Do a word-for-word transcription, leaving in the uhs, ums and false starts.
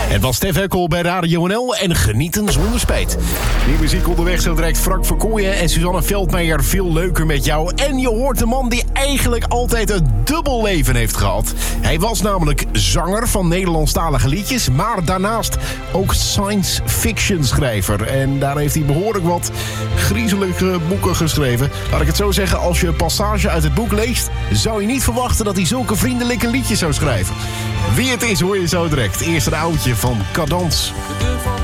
Het was Stef Eckel bij Radio N L en genieten zonder spijt. Die muziek onderweg zo direct Frank Verkooyen en Suzanne Veldmeijer. Veel leuker met jou. En je hoort de man die eigenlijk altijd een dubbel leven heeft gehad. Hij was namelijk zanger van Nederlandstalige liedjes, maar daarnaast ook science fiction schrijver. En daar heeft hij behoorlijk wat griezelige boeken geschreven. Laat ik het zo zeggen, als je een passage uit het boek leest, zou je niet verwachten dat hij zulke vriendelijke liedjes zou schrijven. Wie het is hoor je zo direct. Eerst een oudje van Cadans. De deur van